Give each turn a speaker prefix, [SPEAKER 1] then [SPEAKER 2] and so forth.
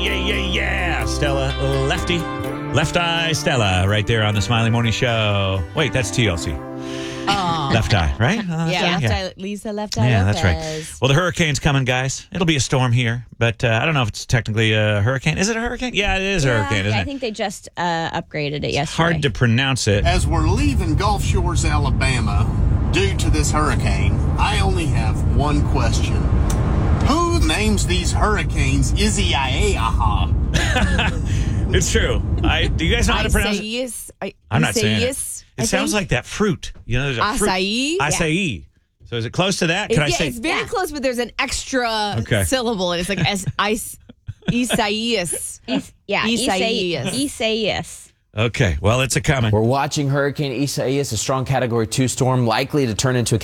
[SPEAKER 1] Yeah. Stella Lefty. Left Eye Stella right there on the Smiley Morning Show. Wait, that's TLC. Left Eye, right?
[SPEAKER 2] Left Eye, Lisa Left Eye
[SPEAKER 1] Yeah,
[SPEAKER 2] Lopez.
[SPEAKER 1] that's right. Well, the hurricane's coming, guys. It'll be a storm here, but I don't know if it's technically a hurricane. Is it a hurricane? Yeah, it is a hurricane, isn't
[SPEAKER 2] I
[SPEAKER 1] it?
[SPEAKER 2] think they just upgraded it yesterday.
[SPEAKER 1] It's hard to pronounce it.
[SPEAKER 3] As we're leaving Gulf Shores, Alabama, due to this hurricane, I only have one question. Who names these hurricanes Isaiah?
[SPEAKER 1] It's true. Do you guys know how to pronounce it?
[SPEAKER 2] Yes.
[SPEAKER 1] I'm not saying it.
[SPEAKER 2] Yes.
[SPEAKER 1] It sounds like that fruit. You know, there's a fruit.
[SPEAKER 2] Acai?
[SPEAKER 1] Acai. So is it close to that? Can I say?
[SPEAKER 2] It's very close, but there's an extra
[SPEAKER 1] Okay.
[SPEAKER 2] syllable, and it's like Isaias.
[SPEAKER 4] Isaias.
[SPEAKER 1] Okay. Well, it's a coming.
[SPEAKER 5] We're watching Hurricane Isaias, a strong Category 2 storm likely to turn into a